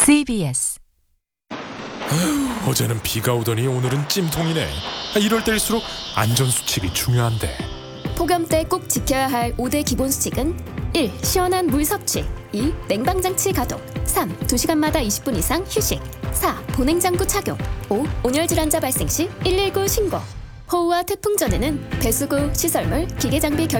CBS. 어제는 비가 오더니 오늘은 찜통이네. 이럴 때일수록 안전수칙이 중요한데. 폭염 때 꼭 지켜야 할 5대 기본 수칙은 1. 시원한 물 섭취 2. 냉방장치 가동 3. 2시간마다 20분 이상 휴식 4. 보냉장구 착용 5. 온열 질환자 발생 시 119 신고. 호우와 태풍 전에는 배수구, 시설물, 기계 장비